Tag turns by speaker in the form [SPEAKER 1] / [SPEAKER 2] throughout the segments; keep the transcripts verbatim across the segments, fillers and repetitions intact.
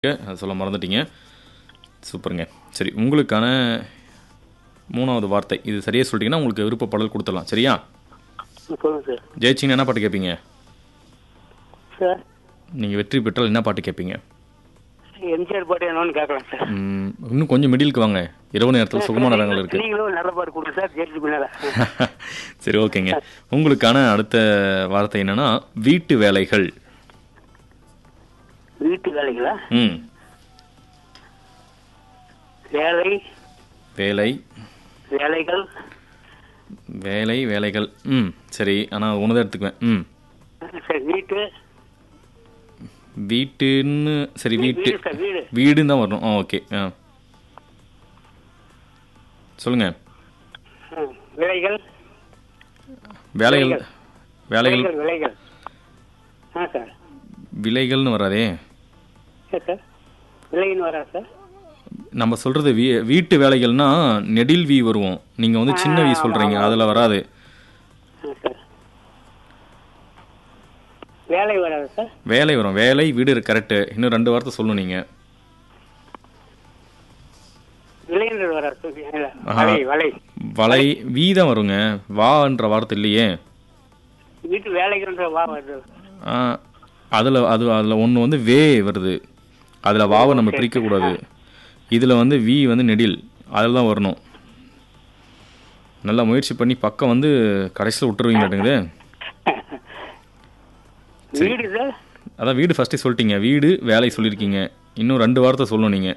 [SPEAKER 1] அது சொல்ல மறந்துட்டீங்க. சூப்பருங்க. சரி, உங்களுக்கான மூணாவது வார்த்தை. இது சரியாக சொல்லிட்டீங்கன்னா உங்களுக்கு விருப்ப பாடல் கொடுத்துடலாம். சரியா?
[SPEAKER 2] சொல்லுங்க சார்.
[SPEAKER 1] ஜெயிச்சிங்கன்னா என்ன பாட்டு கேட்பீங்க?
[SPEAKER 2] சார்
[SPEAKER 1] நீங்கள் வெற்றி பெற்றால் என்ன பாட்டு கேட்பீங்க?
[SPEAKER 2] எம்ஜிஆர் பாட்டு என்னன்னு கேட்கலாம் சார்.
[SPEAKER 1] ம், இன்னும் கொஞ்சம் மிடிலுக்கு வாங்க. இரவு நேரத்தில் சுகமான இடங்கள் இருக்குது.
[SPEAKER 2] நீங்களும் நல்ல பாட்டு கொடுங்க சார், ஜெயிச்சு பின்னால.
[SPEAKER 1] சரி, ஓகேங்க. உங்களுக்கான அடுத்த வார்த்தை என்னன்னா வீட்டு வேலைகள்.
[SPEAKER 2] வீட்டு வேலைகளா?
[SPEAKER 1] ம்,
[SPEAKER 2] வேலை
[SPEAKER 1] வேலை
[SPEAKER 2] வேலைகள்
[SPEAKER 1] வேலை வேலைகள். ம், சரி, ஆனால் ஒன்று தான் எடுத்துக்குவேன். ம்,
[SPEAKER 2] சார் வீட்டு
[SPEAKER 1] வீட்டுன்னு சரி வீட்டு
[SPEAKER 2] வீடு சார், வீடு
[SPEAKER 1] வீடுன்னு தான் வரணும். ஆ, ஓகே. ஆ, சொல்லுங்க.
[SPEAKER 2] ம், விலைகள்
[SPEAKER 1] வேலைகள் வேலைகள்
[SPEAKER 2] விலைகள் விலைகள் ஆ சார்.
[SPEAKER 1] விலைகள்னு வராதே.
[SPEAKER 2] சரி சார், விலைன்னு வரா சார்.
[SPEAKER 1] நம்ம சொல்றது வீ வீட்டு வேலைகள்னா நெடில் வி வருவோம். நீங்க வந்து சின்ன வி சொல்றீங்க, அதுல வராது.
[SPEAKER 2] ஆ சார், வேலை வராது சார்.
[SPEAKER 1] வேலை வரும். வேலை வீடு கரெக்டு. இன்னும் ரெண்டு வார்த்தை சொல்லணும் நீங்க.
[SPEAKER 2] விலைன்றது வராது சார். இல்ல,
[SPEAKER 1] ஆஹா.
[SPEAKER 2] வலை வலை
[SPEAKER 1] வலை வீ தான் வருங்க. வான்ற வார்த்தை இல்லையே.
[SPEAKER 2] வீட்டு வேலைகள்ன்ற வா வருது.
[SPEAKER 1] ஆ, அதில் அது அதில் ஒன்று வந்து வே வருது. அதில் வாவை நம்ம பிரிக்கக்கூடாது. இதில் வந்து வி வந்து நெடில், அதில் தான் வரணும். நல்லா முயற்சி பண்ணி பக்கம் வந்து கடைசியில் விட்டுருவீங்களாட்டுங்குது.
[SPEAKER 2] வீடு சார்.
[SPEAKER 1] அதான் வீடு ஃபஸ்ட்டே சொல்லிட்டீங்க. வீடு வேலை சொல்லியிருக்கீங்க. இன்னும் ரெண்டு வார்த்தை சொல்லணும் நீங்கள்.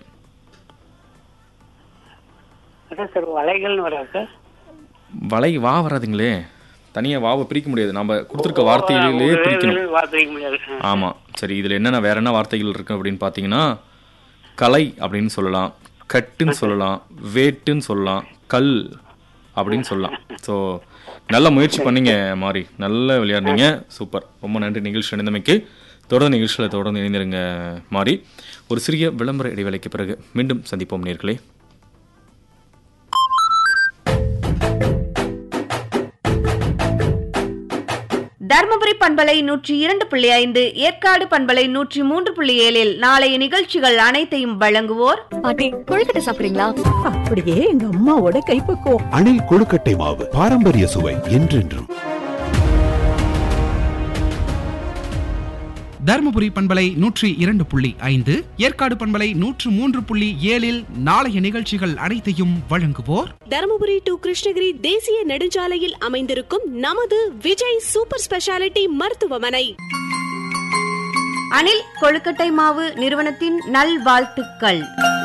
[SPEAKER 2] அதான் சார், வலைகள்னு வராது சார்.
[SPEAKER 1] வலை வா வராதுங்களே. தனியாக வாவை பிரிக்க முடியாது. நம்ம கொடுத்துருக்க வார்த்தைகளிலே பிரிக்கணும்.
[SPEAKER 2] வார்த்தைக்க முடியாது.
[SPEAKER 1] ஆமாம். சரி, இதில் என்னென்ன வேற என்ன வார்த்தைகள் இருக்குது அப்படின்னு பார்த்தீங்கன்னா கலை அப்படின்னு சொல்லலாம், கட்டுன்னு சொல்லலாம், வேட்டுன்னு சொல்லலாம், கல் அப்படின்னு சொல்லலாம். ஸோ நல்ல முயற்சி பண்ணீங்க மாறி. நல்ல விளையாடுனீங்க. சூப்பர். ரொம்ப நன்றி நிகழ்ச்சி இணைந்தமைக்கு. தொடர்ந்து நிகழ்ச்சியில் தொடர்ந்து இணைந்திருங்க மாறி. ஒரு சிறிய விளம்பர இடைவேளைக்கு பிறகு மீண்டும் சந்திப்போம் நேர்களே.
[SPEAKER 3] தர்மபுரி பண்பலை நூற்றி இரண்டு புள்ளி ஐந்து, ஏற்காடு பண்பலை நூற்றி மூன்று புள்ளி ஏழில் நாளைய நிகழ்ச்சிகள் அனைத்தையும் வழங்குவோர்.
[SPEAKER 4] பாட்டி, கொழுக்கட்டை சாப்பிடுறீங்களா?
[SPEAKER 5] அப்படியே எங்க அம்மாவோட கைப்பக்குவம்.
[SPEAKER 6] அணில் கொழுக்கட்டை மாவு, பாரம்பரிய சுவை என்றென்றும்.
[SPEAKER 7] தர்மபுரி பண்பலை நூற்றி இரண்டு புள்ளி ஐந்து, ஏற்காடு பண்பலை நூற்று மூன்று புள்ளி ஏழில் நாளைய நிகழ்ச்சிகள் அனைத்தையும் வழங்குவோர்.
[SPEAKER 8] தர்மபுரி டு கிருஷ்ணகிரி தேசிய நெடுஞ்சாலையில் அமைந்திருக்கும் நமது விஜய் சூப்பர் ஸ்பெஷாலிட்டி மருத்துவமனை.
[SPEAKER 3] அணில் கொழுக்கட்டை மாவு நிறுவனத்தின் நல்வாழ்த்துக்கள்.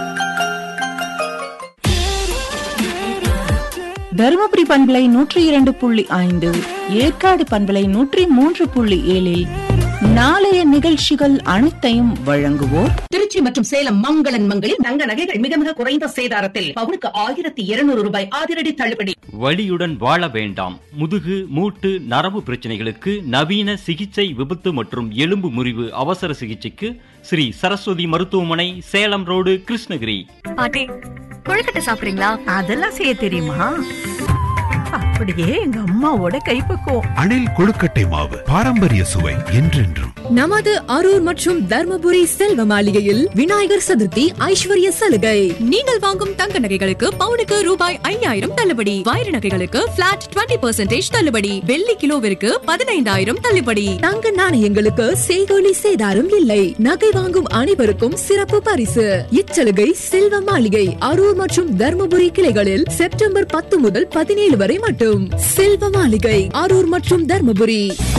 [SPEAKER 5] தருமபுரி பண்பலை நூற்றி இரண்டு புள்ளி ஐந்து, ஏற்காடு பண்பலை நூற்றி மூன்று புள்ளி ஏழில் நாளைய நிகழ்ச்சிகள் அனைத்தையும் வழங்குவோர்.
[SPEAKER 9] திருச்சி மற்றும் சேலம் மங்களன் மங்களில் தங்க நகைகள் மிக மிக குறைந்த சேதாரத்தில் பவுனுக்கு ஆயிரத்தி இருநூறு ரூபாய் அதிரடி தள்ளுபடி.
[SPEAKER 10] வலியுடன் வாழ வேண்டாம். முதுகு மூட்டு நரம்பு பிரச்சனைகளுக்கு நவீன சிகிச்சை, விபத்து மற்றும் எலும்பு முறிவு அவசர சிகிச்சைக்கு ஸ்ரீ சரஸ்வதி மருத்துவமனை, சேலம் ரோடு, கிருஷ்ணகிரி.
[SPEAKER 4] பாட்டி, கொழுக்கட்டை சாப்பிடுறீங்களா?
[SPEAKER 5] அதெல்லாம் செய்ய தெரியுமா? அப்படியே எங்க அம்மாவோட கைப்பக்குவம்.
[SPEAKER 6] அணில் கொழுக்கட்டை மாவு, பாரம்பரிய சுவை என்றென்றும்.
[SPEAKER 11] நமது அரூர் மற்றும் தர்மபுரி செல்வ மாளிகையில் விநாயகர் சதுர்த்தி ஐஸ்வர்ய சலுகை. நீங்கள் வாங்கும் தங்க நகைகளுக்கு பவுனுக்கு ரூபாய் ஐயாயிரம் தள்ளுபடி. வைர நகைகளுக்கு பிளாட் இருபது பர்சன்டேஜ் தள்ளுபடி. வெள்ளி கிலோவிற்கு பதினைந்தாயிரம் தள்ளுபடி. தங்க நாணயங்களுக்கு செய்கூலி சேதாரம் இல்லை. நகை வாங்கும் அனைவருக்கும் சிறப்பு பரிசு. இச்சலுகை செல்வ மாளிகை அரூர் மற்றும் தர்மபுரி கிளைகளில் செப்டம்பர் பத்து முதல் பதினேழு வரை மட்டும். செல்வ மாளிகை அரூர் மற்றும் தர்மபுரி.